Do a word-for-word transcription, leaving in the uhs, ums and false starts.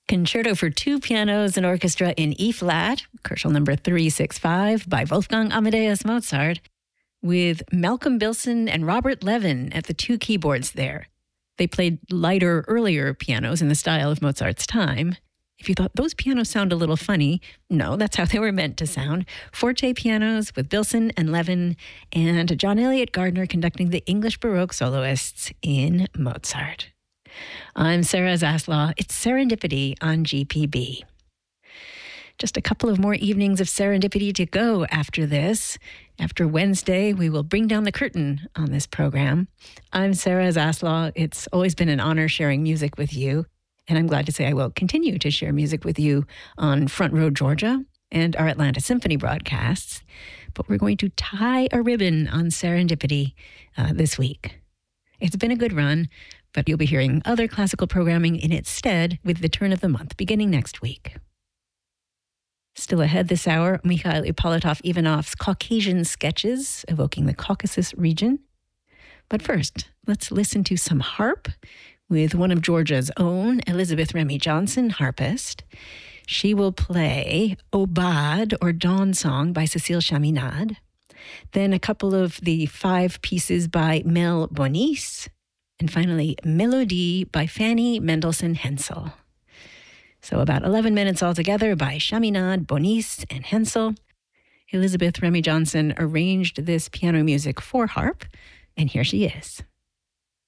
Concerto for Two Pianos and Orchestra in E-flat, Kochel number three sixty-five by Wolfgang Amadeus Mozart, with Malcolm Bilson and Robert Levin at the two keyboards there. They played lighter, earlier pianos in the style of Mozart's time. If you thought those pianos sound a little funny, no, that's how they were meant to sound. Forte pianos with Bilson and Levin, and John Elliott Gardner conducting the English Baroque soloists in Mozart. I'm Sarah Zaslaw. It's Serendipity on G P B. Just a couple of more evenings of serendipity to go after this. After Wednesday, we will bring down the curtain on this program. I'm Sarah Zaslaw. It's always been an honor sharing music with you, and I'm glad to say I will continue to share music with you on Front Row Georgia and our Atlanta Symphony broadcasts. But we're going to tie a ribbon on serendipity uh, this week. It's been a good run, but you'll be hearing other classical programming in its stead with the turn of the month beginning next week. Still ahead this hour, Mikhail Ippolitov-Ivanov's Caucasian sketches evoking the Caucasus region. But first, let's listen to some harp with one of Georgia's own, Elizabeth Remy Johnson, harpist. She will play Obad, or Dawn Song, by Cécile Chaminade. Then a couple of the five pieces by Mel Bonis. And finally, Melodie by Fanny Mendelssohn Hensel. So about eleven minutes altogether by Chaminade, Bonis, and Hensel. Elizabeth Remy Johnson arranged this piano music for harp, and here she is.